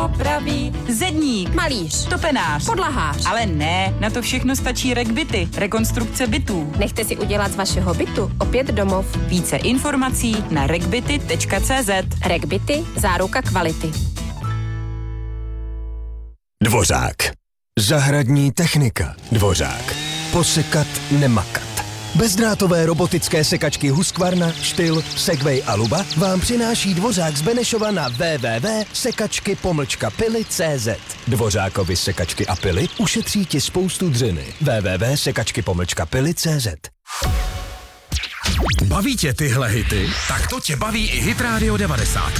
opraví. Zedník, Malíř, topenář, podlahář. ale ne, na to všechno stačí RegBity, rekonstrukce bytů. Nechte si udělat z vašeho bytu opět domov. Více informací na regbity.cz. RegBity, záruka kvality. Dvořák. Zahradní technika. Dvořák. Posekat, nemakat. Bezdrátové robotické sekačky Husqvarna, Styl, Segway a Luba vám přináší Dvořák z Benešova na www.sekačky-pily.cz. Dvořákovi sekačky a pily ušetří ti spoustu dřiny. www.sekačky-pily.cz. Baví tě tyhle hity? Tak to tě baví i Hit Radio 90.